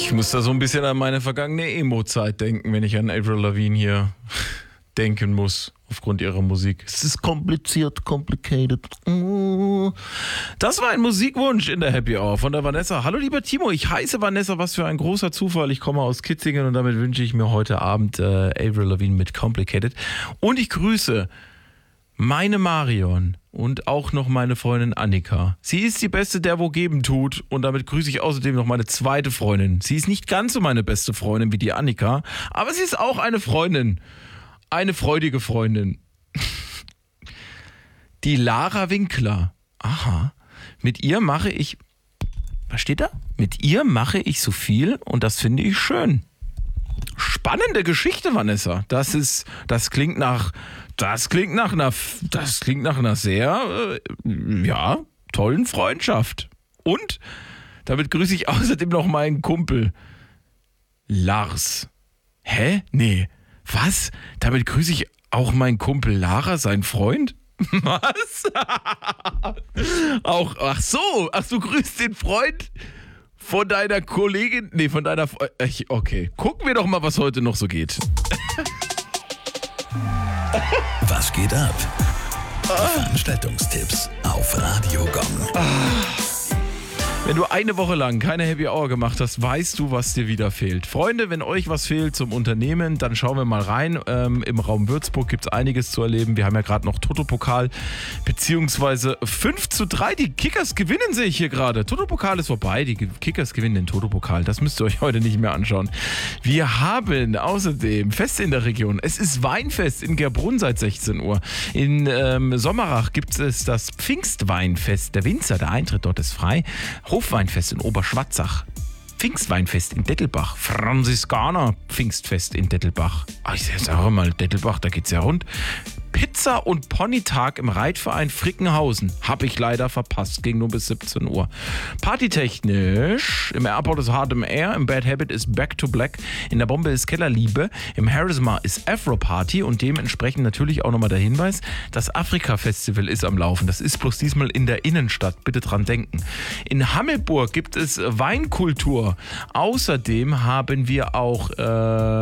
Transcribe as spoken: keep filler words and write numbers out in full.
Ich muss da so ein bisschen an meine vergangene Emo-Zeit denken, wenn ich an Avril Lavigne hier denken muss, aufgrund ihrer Musik. Es ist kompliziert, complicated. Das war ein Musikwunsch in der Happy Hour von der Vanessa. Hallo lieber Timo, ich heiße Vanessa, was für ein großer Zufall. Ich komme aus Kitzingen und damit wünsche ich mir heute Abend äh, Avril Lavigne mit Complicated. Und ich grüße meine Marion und auch noch meine Freundin Annika. Sie ist die Beste, der wo geben tut. Und damit grüße ich außerdem noch meine zweite Freundin. Sie ist nicht ganz so meine beste Freundin wie die Annika, aber sie ist auch eine Freundin. Eine freudige Freundin. Die Lara Winkler. Aha. Mit ihr mache ich... Was steht da? Mit ihr mache ich so viel und das finde ich schön. Spannende Geschichte, Vanessa. Das ist... Das klingt nach... Das klingt nach einer... Das klingt nach einer sehr... Äh, ja, tollen Freundschaft. Und damit grüße ich außerdem noch meinen Kumpel. Lars. Hä? Nee. Was? Damit grüße ich auch meinen Kumpel Lara, seinen Freund? Was? Auch, ach so, ach du grüßt den Freund von deiner Kollegin, nee, von deiner, okay, gucken wir doch mal, was heute noch so geht. Was geht ab? Die Veranstaltungstipps auf Radio Gong. Wenn du eine Woche lang keine Happy Hour gemacht hast, weißt du, was dir wieder fehlt. Freunde, wenn euch was fehlt zum Unternehmen, dann schauen wir mal rein. Ähm, Im Raum Würzburg gibt es einiges zu erleben. Wir haben ja gerade noch Toto-Pokal, beziehungsweise fünf zu drei. Die Kickers gewinnen, sehe ich hier gerade. Toto-Pokal ist vorbei, die Kickers gewinnen den Toto-Pokal. Das müsst ihr euch heute nicht mehr anschauen. Wir haben außerdem Feste in der Region. Es ist Weinfest in Gerbrunn seit sechzehn Uhr. In ähm, Sommerach gibt es das Pfingstweinfest. Der Winzer, der Eintritt dort ist frei. Hofweinfest in Oberschwarzach, Pfingstweinfest in Dettelbach, Franziskaner Pfingstfest in Dettelbach. Ach, ich sage mal, Dettelbach, da geht's ja rund. Pizza- und Ponytag im Reitverein Frickenhausen. Hab ich leider verpasst, ging nur bis siebzehn Uhr. Partytechnisch, im Airport ist Hard im Air, im Bad Habit ist Back to Black, in der Bombe ist Kellerliebe, im Charisma ist Afro Party und dementsprechend natürlich auch nochmal der Hinweis, das Afrika-Festival ist am Laufen. Das ist bloß diesmal in der Innenstadt, bitte dran denken. In Hammelburg gibt es Weinkultur. Außerdem haben wir auch... Äh